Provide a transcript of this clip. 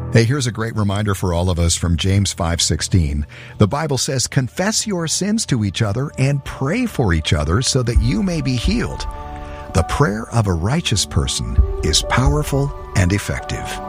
Hey, here's a great reminder for all of us from James 5:16. The Bible says, "Confess your sins to each other and pray for each other so that you may be healed." The prayer of a righteous person is powerful and effective.